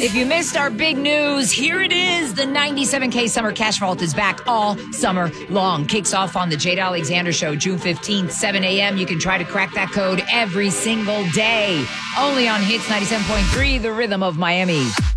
If you missed our big news, here it is. The 97K Summer Cash Vault is back all summer long. Kicks off on the Jade Alexander Show, June 15th, 7 a.m. You can try to crack that code every single day. Only on Hits 97.3, the rhythm of Miami.